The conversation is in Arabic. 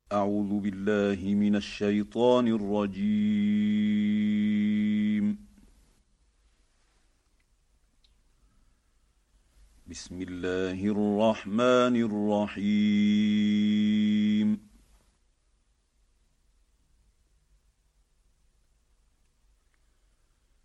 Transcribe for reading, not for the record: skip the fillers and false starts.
أعوذ بالله من الشيطان الرجيم. بسم الله الرحمن الرحيم.